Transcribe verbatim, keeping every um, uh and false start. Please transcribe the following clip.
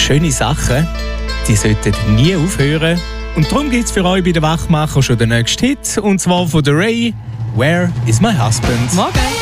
schöne Sachen, die sollten nie aufhören. Und darum gibt es für euch bei den Wachmacher schon den nächsten Hit, und zwar von der Ray, «Where is my husband?» Morgen!